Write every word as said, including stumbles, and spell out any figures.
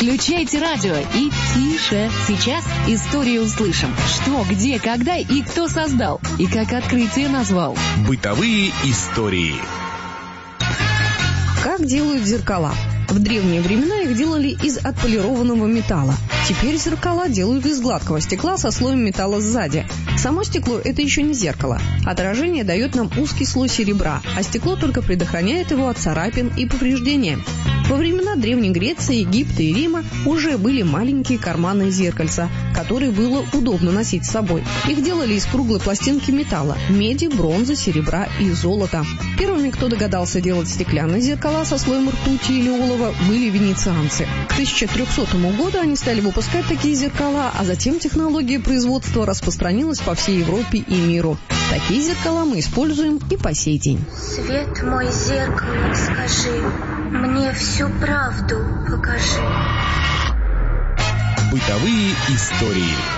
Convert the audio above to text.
Включайте радио и тише. Сейчас историю услышим. Что, где, когда и кто создал. И как открытие назвал. Бытовые истории. Как делают зеркала? В древние времена их делали из отполированного металла. Теперь зеркала делают из гладкого стекла со слоем металла сзади. Само стекло – это еще не зеркало. Отражение дает нам узкий слой серебра, а стекло только предохраняет его от царапин и повреждения. Во времена Древней Греции, Египта и Рима уже были маленькие карманные зеркальца, которые было удобно носить с собой. Их делали из круглой пластинки металла – меди, бронзы, серебра и золота. Первыми, кто догадался делать стеклянные зеркала со слоем ртути или олова, были венецианцы. К тысяча трехсотому году они стали выпускать такие зеркала, а затем технология производства распространилась по всей Европе и миру. Такие зеркала мы используем и по сей день. Свет мой, зеркало, скажи, мне всю правду покажи. Бытовые истории.